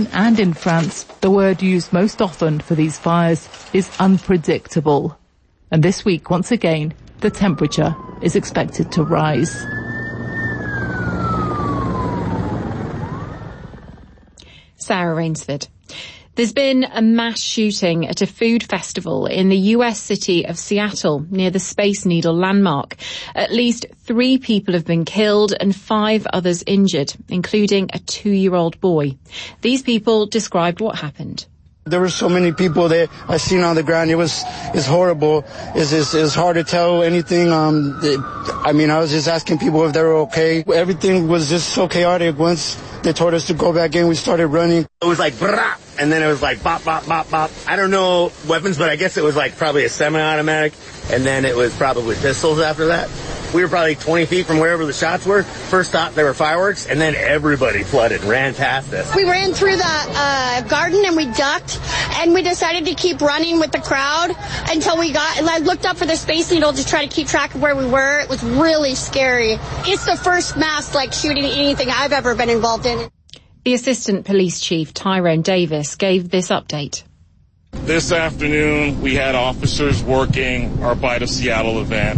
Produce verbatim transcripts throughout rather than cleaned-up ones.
Britain and in France, the word used most often for these fires is unpredictable. And this week, once again, the temperature is expected to rise. Sarah Rainsford. There's been a mass shooting at a food festival in the U S city of Seattle near the Space Needle landmark. At least three people have been killed and five others injured, including a two-year-old boy. These people described what happened. There were so many people that I seen on the ground. It was it's horrible. It's, it's, it's hard to tell anything. Um, it, I mean, I was just asking people if they were okay. Everything was just so chaotic. Once they told us to go back in, we started running. It was like, brah, and then it was like, bop, bop, bop, bop. I don't know weapons, but I guess it was like probably a semi-automatic, and then it was probably pistols after that. We were probably twenty feet from wherever the shots were. First thought they were fireworks, and then everybody flooded and ran past us. We ran through the uh, garden and we ducked, and we decided to keep running with the crowd until we got, and I looked up for the Space Needle to try to keep track of where we were. It was really scary. It's the first mass like shooting anything I've ever been involved in. The Assistant Police Chief, Tyrone Davis, gave this update. This afternoon, we had officers working our Bite of Seattle event.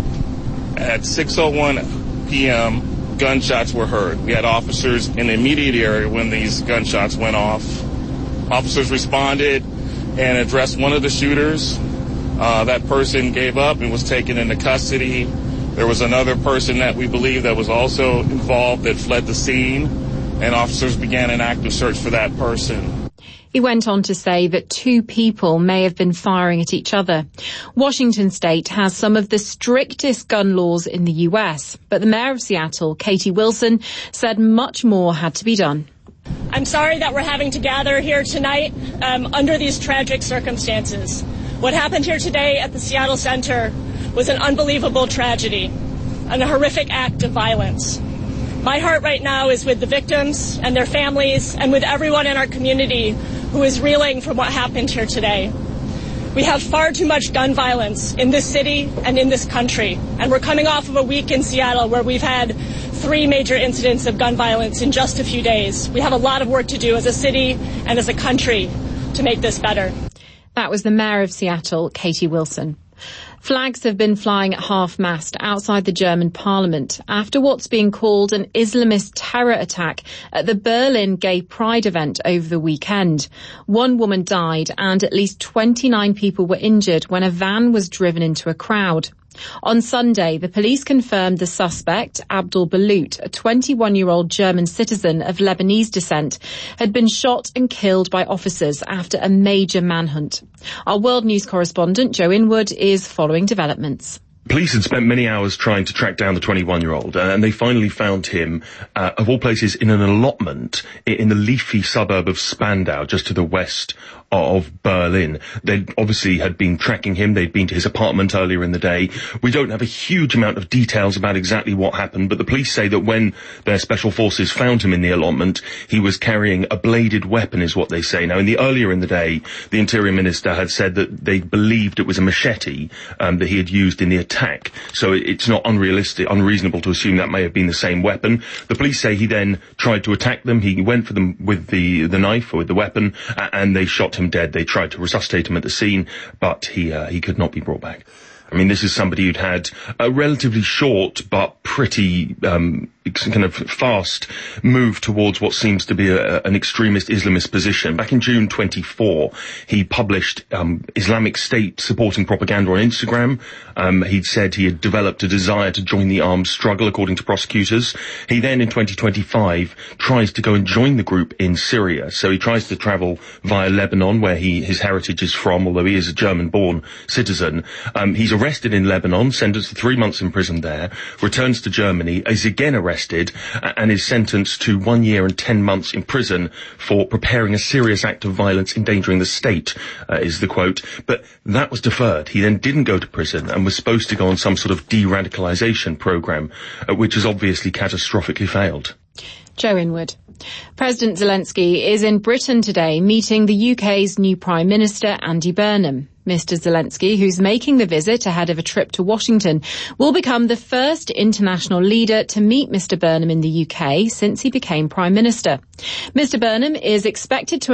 At six oh one p.m., gunshots were heard. We had officers in the immediate area when these gunshots went off. Officers responded and addressed one of the shooters. Uh, that person gave up and was taken into custody. There was another person that we believe that was also involved that fled the scene, and officers began an active search for that person. He went on to say that two people may have been firing at each other. Washington state has some of the strictest gun laws in the U S, but the mayor of Seattle, Katie Wilson, said much more had to be done. I'm sorry that we're having to gather here tonight um, under these tragic circumstances. What happened here today at the Seattle Center was an unbelievable tragedy and a horrific act of violence. My heart right now is with the victims and their families and with everyone in our community who is reeling from what happened here today. We have far too much gun violence in this city and in this country, and we're coming off of a week in Seattle where we've had three major incidents of gun violence in just a few days. We have a lot of work to do as a city and as a country to make this better. That was the mayor of Seattle, Katie Wilson. Flags have been flying at half-mast outside the German parliament after what's being called an Islamist terror attack at the Berlin Gay Pride event over the weekend. One woman died and at least twenty-nine people were injured when a van was driven into a crowd. On Sunday, the police confirmed the suspect, Abdul Balut, a twenty-one-year-old German citizen of Lebanese descent, had been shot and killed by officers after a major manhunt. Our World News correspondent, Joe Inwood, is following developments. Police had spent many hours trying to track down the twenty-one-year-old, uh, and they finally found him, uh, of all places, in an allotment in the leafy suburb of Spandau, just to the west of Berlin. They obviously had been tracking him. They'd been to his apartment earlier in the day. We don't have a huge amount of details about exactly what happened, but the police say that when their special forces found him in the allotment, he was carrying a bladed weapon, is what they say. Now, in the earlier in the day, the Interior Minister had said that they believed it was a machete um, that he had used in the attack. So it's not unrealistic, unreasonable to assume that may have been the same weapon. The police say he then tried to attack them. He went for them with the, the knife or with the weapon, uh, and they shot him dead. They tried to resuscitate him at the scene, but he uh, he could not be brought back. I mean, this is somebody who'd had a relatively short but pretty um, kind of fast move towards what seems to be a, an extremist Islamist position. Back in June twenty-four, he published um, Islamic State supporting propaganda on Instagram. Um, he'd said he had developed a desire to join the armed struggle, according to prosecutors. He then, in twenty twenty-five, tries to go and join the group in Syria. So he tries to travel via Lebanon, where he his heritage is from, although he is a German-born citizen. Um, he's arrested in Lebanon, sentenced to three months in prison there, returns to Germany, is again arrested, and is sentenced to one year and ten months in prison for preparing a serious act of violence endangering the state, uh, is the quote. But that was deferred. He then didn't go to prison and was supposed to go on some sort of de-radicalization program, uh, which has obviously catastrophically failed. Joe Inwood. President Zelensky is in Britain today meeting the U K's new Prime Minister, Andy Burnham. Mister Zelensky, who's making the visit ahead of a trip to Washington, will become the first international leader to meet Mister Burnham in the U K since he became Prime Minister. Mister Burnham is expected to